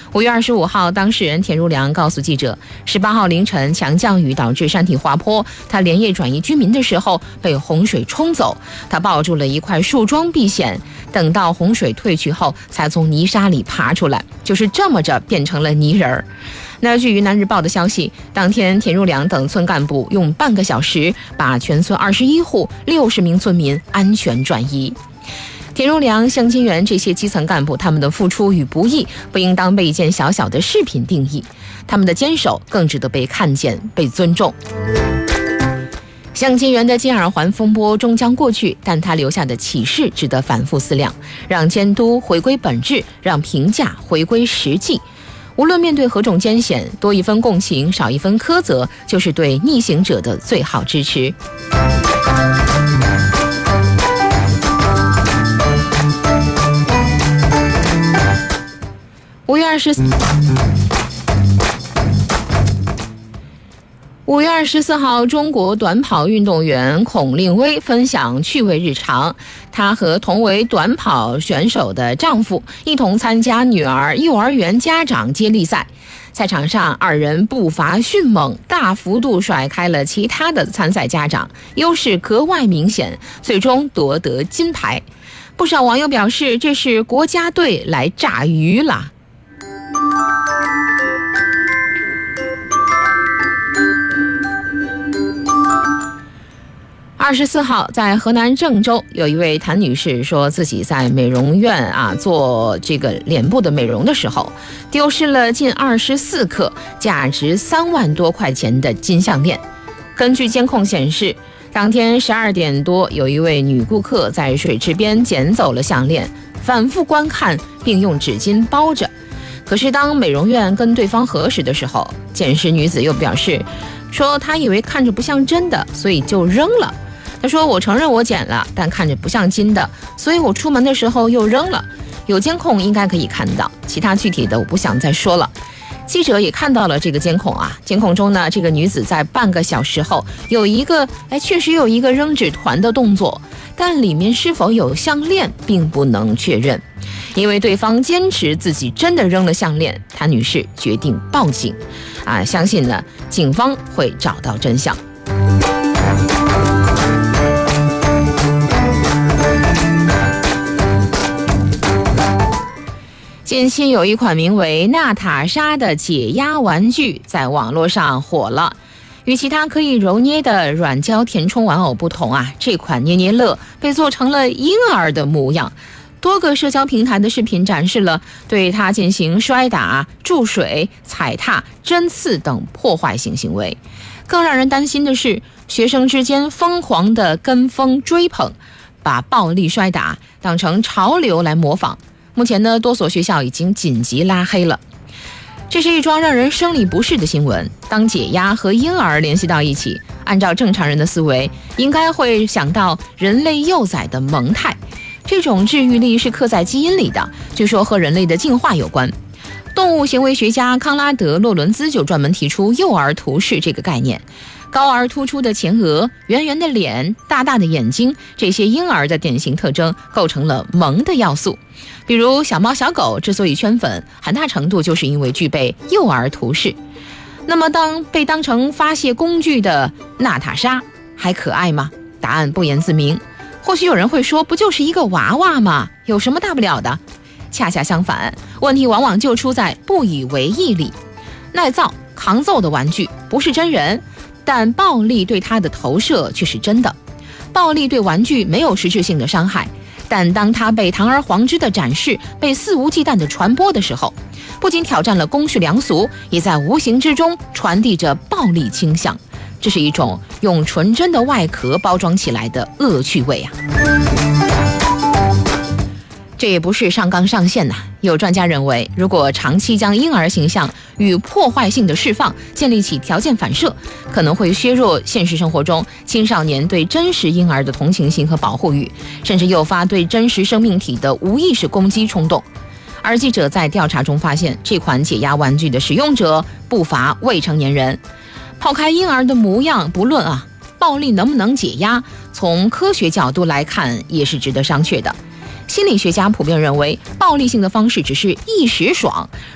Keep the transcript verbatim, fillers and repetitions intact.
五月二十五号，当事人田如良告诉记者，十八号凌晨强降雨导致山体滑坡，他连夜转移居民的时候被洪水冲走，他抱住了一块树桩避险，等到洪水退去后才从泥沙里爬出来，就是这么着变成了泥人儿。那据云南日报的消息，当天田如良等村干部用半个小时把全村二十一户六十名村民安全转移。田如良、向金元这些基层干部，他们的付出与不易不应当被一件小小的饰品定义，他们的坚守更值得被看见、被尊重。向金元的金耳环风波终将过去，但他留下的启示值得反复思量，让监督回归本质，让评价回归实际。无论面对何种艰险，多一分共情，少一分苛责，就是对逆行者的最好支持。五月二十四。五月二十四号，中国短跑运动员孔令威分享趣味日常。她和同为短跑选手的丈夫一同参加女儿幼儿园家长接力赛。赛场上，二人步伐迅猛，大幅度甩开了其他的参赛家长，优势格外明显，最终夺得金牌。不少网友表示，这是国家队来炸鱼了。二十四号，在河南郑州，有一位谭女士说自己在美容院啊做这个脸部的美容的时候，丢失了近二十四克，价值三万多块钱的金项链。根据监控显示，当天十二点多，有一位女顾客在水池边捡走了项链，反复观看，并用纸巾包着。可是当美容院跟对方核实的时候，捡尸女子又表示说她以为看着不像真的，所以就扔了。她说，我承认我捡了，但看着不像金的，所以我出门的时候又扔了。有监控应该可以看到，其他具体的我不想再说了。记者也看到了这个监控啊，监控中呢，这个女子在半个小时后有一个哎，确实有一个扔纸团的动作，但里面是否有项链并不能确认。因为对方坚持自己真的扔了项链，谭女士决定报警啊，相信呢警方会找到真相。近期有一款名为娜塔莎的解压玩具在网络上火了。与其他可以揉捏的软胶填充玩偶不同啊，这款捏捏乐被做成了婴儿的模样。多个社交平台的视频展示了对它进行摔打、注水、踩踏、针刺等破坏性行为。更让人担心的是，学生之间疯狂的跟风追捧，把暴力摔打当成潮流来模仿。目前呢，多所学校已经紧急拉黑了。这是一桩让人生理不适的新闻。当解压和婴儿联系到一起，按照正常人的思维，应该会想到人类幼崽的萌态。这种治愈力是刻在基因里的，据说和人类的进化有关。动物行为学家康拉德·洛伦兹就专门提出幼儿图式这个概念。高而突出的前额、圆圆的脸、大大的眼睛，这些婴儿的典型特征构成了萌的要素。比如小猫小狗之所以圈粉，很大程度就是因为具备幼儿图式。那么当被当成发泄工具的娜塔莎还可爱吗？答案不言自明。或许有人会说，不就是一个娃娃吗？有什么大不了的？恰恰相反，问题往往就出在不以为意里。耐造抗揍的玩具不是真人，但暴力对它的投射却是真的。暴力对玩具没有实质性的伤害，但当它被堂而皇之的展示，被肆无忌惮的传播的时候，不仅挑战了公序良俗，也在无形之中传递着暴力倾向。这是一种用纯真的外壳包装起来的恶趣味啊！这也不是上纲上线呐、啊。有专家认为，如果长期将婴儿形象与破坏性的释放建立起条件反射，可能会削弱现实生活中青少年对真实婴儿的同情心和保护欲，甚至诱发对真实生命体的无意识攻击冲动。而记者在调查中发现，这款解压玩具的使用者不乏未成年人。抛开婴儿的模样不论啊，暴力能不能解压，从科学角度来看也是值得商榷的。心理学家普遍认为，暴力性的方式只是一时爽，